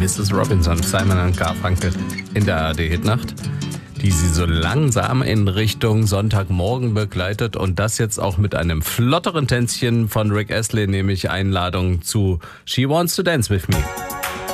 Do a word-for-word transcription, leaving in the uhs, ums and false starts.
Missus Robinson, Simon und Garfunkel in der A R D-Hitnacht, die sie so langsam in Richtung Sonntagmorgen begleitet und das jetzt auch mit einem flotteren Tänzchen von Rick Astley, nämlich Einladung zu She Wants to Dance With Me.